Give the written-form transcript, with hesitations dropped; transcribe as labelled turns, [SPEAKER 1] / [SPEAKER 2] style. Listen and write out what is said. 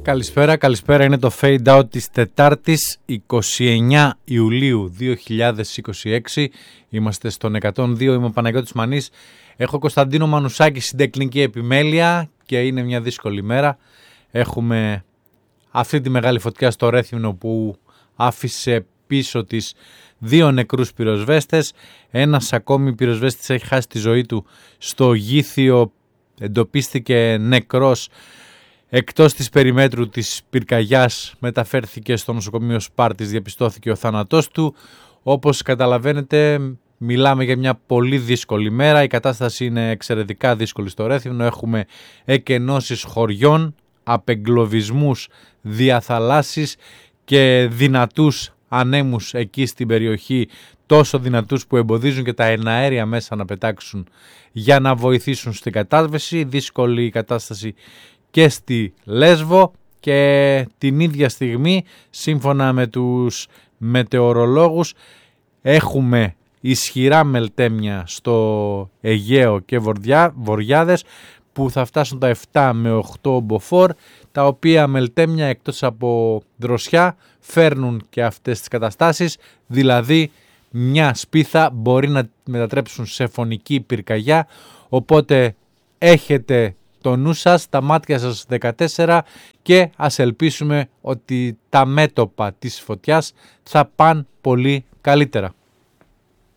[SPEAKER 1] Καλησπέρα, είναι το Fade Out της Τετάρτης 29 Ιουλίου 2026. Είμαστε στον 102, είμαι ο Παναγιώτης Μανής. Έχω Κωνσταντίνο Μανουσάκη στην τεχνική επιμέλεια και είναι μια δύσκολη μέρα. Έχουμε αυτή τη μεγάλη φωτιά στο Ρέθυμνο που άφησε πίσω της 2 νεκρούς πυροσβέστες. Ένας ακόμη πυροσβέστης έχει χάσει τη ζωή του στο Γήθιο, εντοπίστηκε νεκρός εκτός της περιμέτρου της πυρκαγιάς, μεταφέρθηκε στο νοσοκομείο Σπάρτης, διαπιστώθηκε ο θάνατός του. Όπως καταλαβαίνετε, μιλάμε για μια πολύ δύσκολη μέρα. Η κατάσταση είναι εξαιρετικά δύσκολη στο Ρέθυμνο. Έχουμε εκενώσεις χωριών, απεγκλωβισμούς διαθαλάσσης και δυνατούς ανέμους εκεί στην περιοχή, τόσο δυνατούς που εμποδίζουν και τα εναέρια μέσα να πετάξουν για να βοηθήσουν στην κατάσβεση. Δύσκολη η κατάσταση και στη Λέσβο και την ίδια στιγμή, σύμφωνα με τους μετεωρολόγους, έχουμε ισχυρά μελτέμια στο Αιγαίο και Βορειάδες που θα φτάσουν τα 7 με 8 μποφόρ, τα οποία μελτέμια εκτός από δροσιά φέρνουν και αυτές τις καταστάσεις, δηλαδή μια σπίθα μπορεί να μετατρέψουν σε φωνική πυρκαγιά, οπότε έχετε το νου σας, τα μάτια σας 14 και ας ελπίσουμε ότι τα μέτωπα της φωτιάς θα πάνε πολύ καλύτερα.